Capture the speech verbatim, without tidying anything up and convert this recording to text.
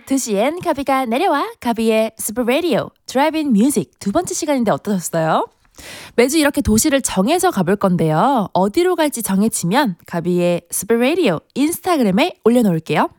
두 시엔 가비가 내려와 가비의 스프 라디오 드라이브인 뮤직 두 번째 시간인데 어떠셨어요? 매주 이렇게 도시를 정해서 가볼 건데요. 어디로 갈지 정해지면 가비의 스프 라디오 인스타그램에 올려놓을게요.